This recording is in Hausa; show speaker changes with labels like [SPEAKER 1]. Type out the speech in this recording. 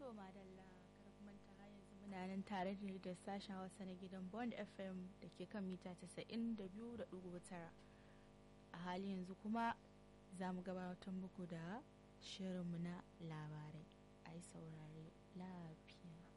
[SPEAKER 1] To madalla kar ku manta har yanzu muna nan tare da sashen Hausa na gidan Bond FM da ke kan mita 92.9. A hali yanzu kuma za mu gabatar muku da shirinmu na labarai. Ai saurare lafiya.